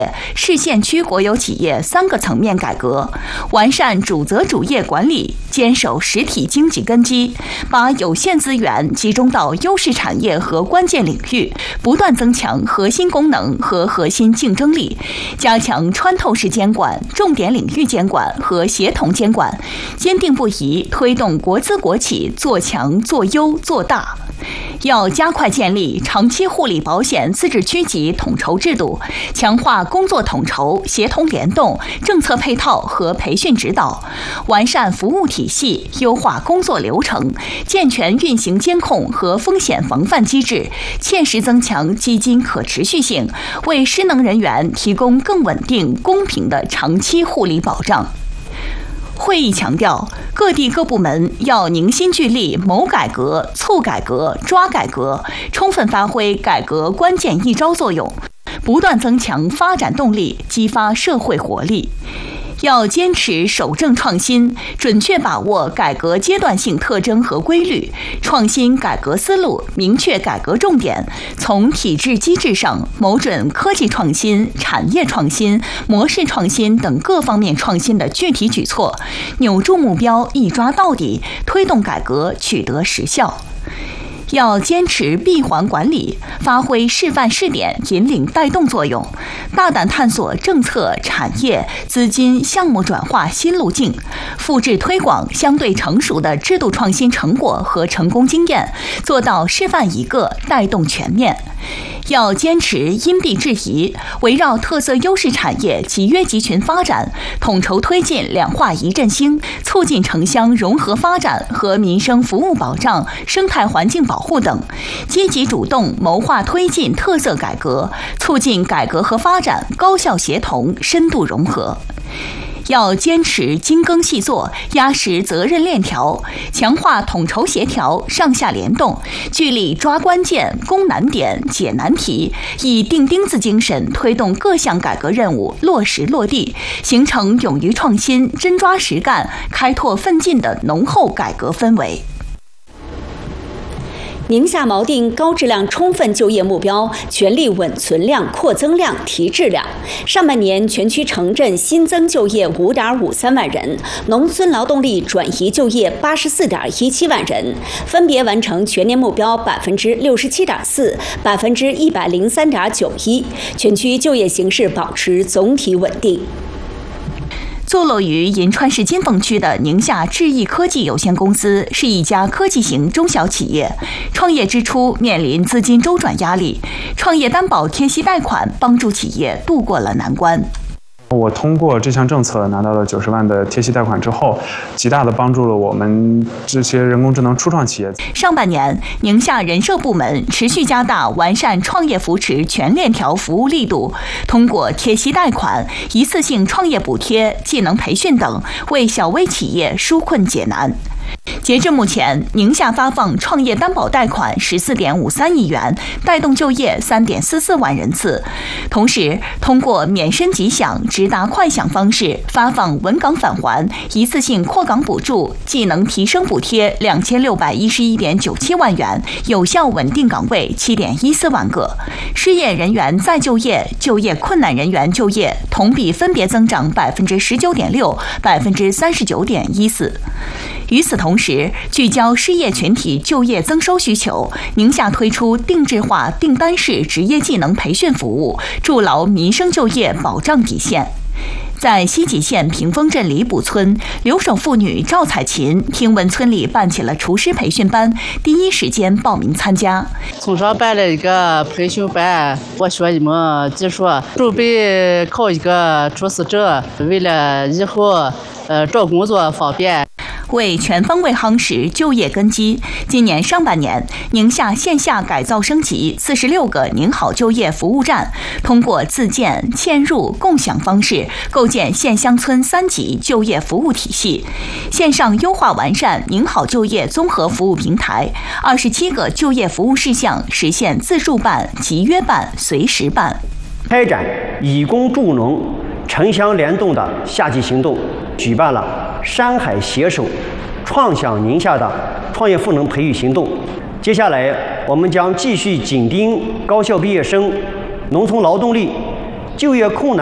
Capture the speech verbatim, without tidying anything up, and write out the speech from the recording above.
市县区国有企业三个层面改革，完善主责主业管理，坚守实体经济根基，把有限资源集中到优势产业和关键领域，不断增强核心功能和核心竞争力，加强穿透式监管、重点领域监管和协同监管，坚定不移推动国资国企做强、做优、做大。要加快建立长期护理保险自治区级统筹制度，强化工作统筹、协同联动、政策配套和培训指导，完善服务体系，优化工作流程，健全运行监控和风险防范机制，切实增强基金可持续性，为失能人员提供更稳定、公平的长期护理保障。会议强调，各地各部门要凝心聚力谋改革、促改革、抓改革，充分发挥改革关键一招作用，不断增强发展动力，激发社会活力。要坚持守正创新，准确把握改革阶段性特征和规律，创新改革思路，明确改革重点，从体制机制上谋准科技创新、产业创新、模式创新等各方面创新的具体举措，扭住目标，一抓到底，推动改革取得实效。要坚持闭环管理，发挥示范试点、引领带动作用，大胆探索政策、产业、资金、项目转化新路径，复制推广相对成熟的制度创新成果和成功经验，做到示范一个，带动全面。要坚持因地制宜，围绕特色优势产业集约集群发展，统筹推进两化一振兴，促进城乡融合发展和民生服务保障、生态环境保护等，积极主动谋划推进特色改革，促进改革和发展高效协同、深度融合。要坚持精耕细作，压实责任链条，强化统筹协调、上下联动，聚力抓关键、攻难点、解难题，以钉钉子精神推动各项改革任务落实落地，形成勇于创新、真抓实干、开拓奋进的浓厚改革氛围。 宁夏锚定高质量充分就业目标，全力稳存量、扩增量、提质量。上半年全区城镇新增就业 五点五三万人，农村劳动力转移就业 八十四点一七万人，分别完成全年目标 百分之六十七点四、百分之一百零三点九一，全区就业形势保持总体稳定。 坐落于银川市金凤区的宁夏智易科技有限公司是一家科技型中小企业，创业之初面临资金周转压力，创业担保贴息贷款帮助企业度过了难关。 我通过这项政策拿到了九十万的贴息贷款之后，极大的帮助了我们这些人工智能初创企业。 上半年，宁夏人社部门持续加大完善创业扶持全链条服务力度，通过贴息贷款、一次性创业补贴、技能培训等，为小微企业纾困解难。截至目前，宁夏发放创业担保贷款 十四点五三亿元，带动就业 三点四四万人次。同时，通过免申即享、直达快享方式发放稳岗返还、一次性扩岗补助、技能提升补贴 两千六百一十一点九七万元，有效稳定岗位 七点一四万个。失业人员再就业、就业困难人员就业同比分别增长 百分之十九点六、百分之三十九点一四。与此同时，聚焦失业群体就业增收需求，宁夏推出定制化订单式职业技能培训服务，筑牢民生就业保障底线。在西吉县屏风镇李堡村，留守妇女赵彩琴听闻村里办起了厨师培训班，第一时间报名参加。 从上办了一个培训班，我学一门技术，准备考一个厨师证，为了以后呃找工作方便。 为全方位夯实就业根基，今年上半年，宁夏线下改造升级四十六个宁好就业服务站，通过自建、嵌入、共享方式，构建县乡村三级就业服务体系，线上优化完善宁好就业综合服务平台，二十七个就业服务事项实现自助办、集约办、随时办。 开展以工助农、城乡联动的夏季行动，举办了山海携手创想宁夏的创业赋能培育行动。接下来，我们将继续紧盯高校毕业生、农村劳动力、 就业困难。